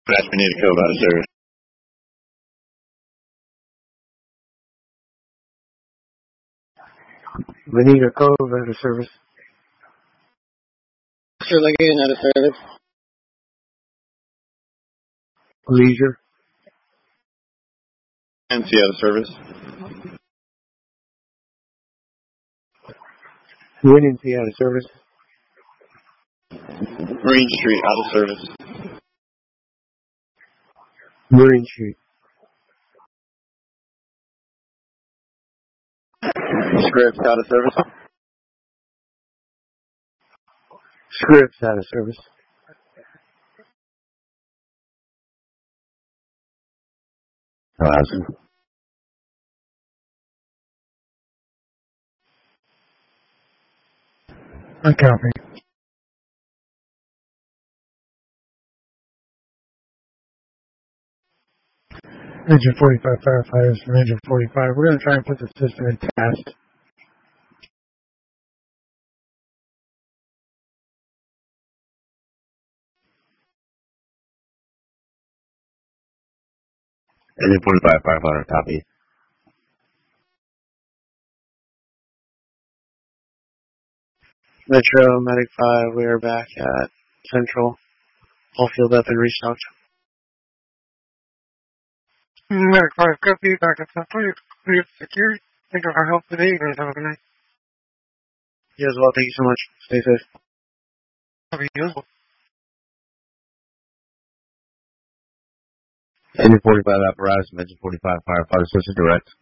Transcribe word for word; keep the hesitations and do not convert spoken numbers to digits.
Dispatch, we need a code out of service. We need a code out of service. Sir, Legating out of service. Leisure. M C out of service. Winning out of service. Marine Street out of service. Marine Street. Scripps out of service. Scripps out of service. Awesome. I copy. Engine forty-five firefighters from Engine forty-five. We're going to try and put the system in test. Engine forty-five firefighter, copy. Metro, Medic five, we are back at Central. All field up and restocked. Medic five, copy, back at Central. Clear security. Thank you for our help today. You guys have a good night. You as well, thank you so much. Stay safe. Copy, you as well. Engine forty-five apparatus, Engine forty-five firefighter, station direct.